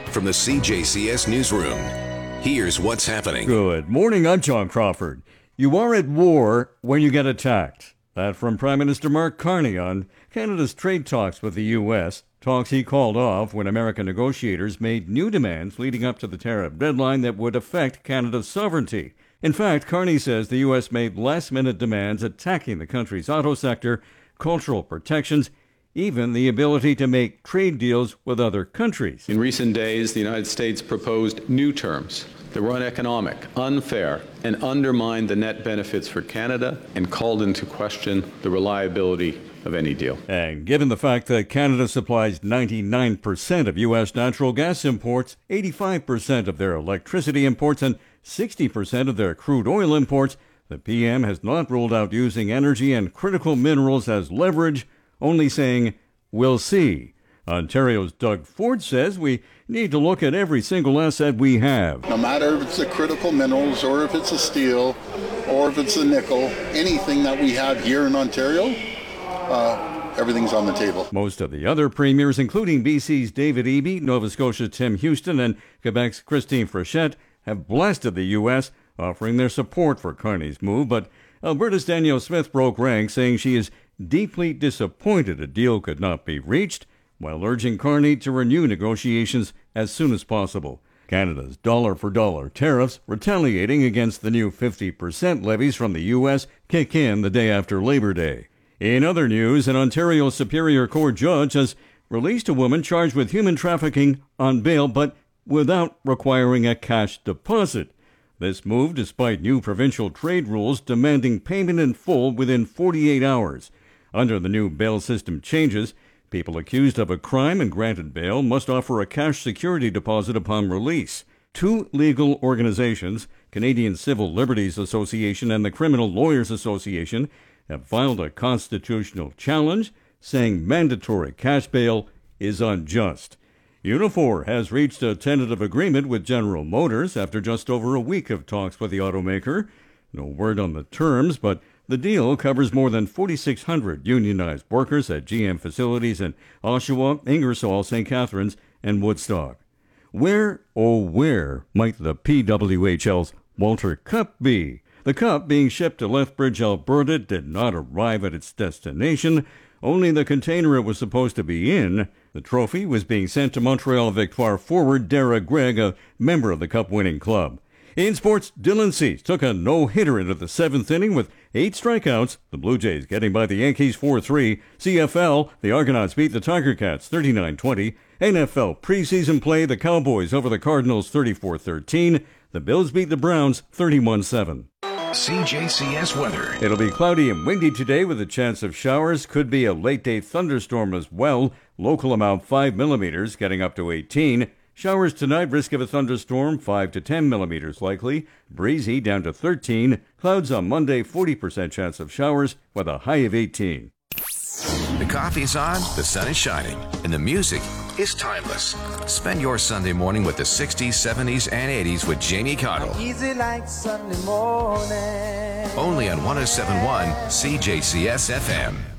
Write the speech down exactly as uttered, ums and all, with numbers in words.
From the C J C S Newsroom, here's what's happening. Good morning, I'm John Crawford. You are at war when you get attacked. That from Prime Minister Mark Carney on Canada's trade talks with the U S, talks he called off when American negotiators made new demands leading up to the tariff deadline that would affect Canada's sovereignty. In fact, Carney says the U S made last-minute demands attacking the country's auto sector, cultural protections, even the ability to make trade deals with other countries. In recent days, the United States proposed new terms that were uneconomic, unfair, and undermined the net benefits for Canada and called into question the reliability of any deal. And given the fact that Canada supplies ninety-nine percent of U S natural gas imports, eighty-five percent of their electricity imports, and sixty percent of their crude oil imports, the P M has not ruled out using energy and critical minerals as leverage, only saying, "We'll see." Ontario's Doug Ford says we need to look at every single asset we have. No matter if it's the critical minerals or if it's a steel or if it's a nickel, anything that we have here in Ontario, uh, everything's on the table. Most of the other premiers, including B C's David Eby, Nova Scotia's Tim Houston, and Quebec's Christine Frechette, have blasted the U S, offering their support for Carney's move, but Alberta's Danielle Smith broke ranks, saying she is deeply disappointed a deal could not be reached, while urging Carney to renew negotiations as soon as possible. Canada's dollar-for-dollar tariffs, retaliating against the new fifty percent levies from the U S, kick in the day after Labor Day. In other news, an Ontario Superior Court judge has released a woman charged with human trafficking on bail, but without requiring a cash deposit. This move despite new provincial trade rules demanding payment in full within forty-eight hours. Under the new bail system changes, people accused of a crime and granted bail must offer a cash security deposit upon release. Two legal organizations, Canadian Civil Liberties Association and the Criminal Lawyers Association, have filed a constitutional challenge saying mandatory cash bail is unjust. Unifor has reached a tentative agreement with General Motors after just over a week of talks with the automaker. No word on the terms, but the deal covers more than forty-six hundred unionized workers at G M facilities in Oshawa, Ingersoll, Saint Catharines, and Woodstock. Where, oh where, might the P W H L's Walter Cup be? The Cup, being shipped to Lethbridge, Alberta, did not arrive at its destination. Only the container it was supposed to be in. The trophy was being sent to Montreal Victoire forward Dara Gregg, a member of the Cup-winning club. In sports, Dylan Cease took a no-hitter into the seventh inning with eight strikeouts. The Blue Jays getting by the Yankees four three. C F L, the Argonauts beat the Tiger Cats thirty-nine twenty. N F L preseason play, the Cowboys over the Cardinals thirty-four thirteen. The Bills beat the Browns thirty-one seven. C J C S weather. It'll be cloudy and windy today with a chance of showers. Could be a late-day thunderstorm as well. Local amount five millimeters, getting up to eighteen. Showers tonight, risk of a thunderstorm, five to ten millimeters likely. Breezy down to thirteen. Clouds on Monday, forty percent chance of showers with a high of eighteen. The coffee's on, the sun is shining, and the music is timeless. Spend your Sunday morning with the sixties, seventies, and eighties with Jamie Cottle. Easy like Sunday morning. Only on one oh seven point one C J C S F M.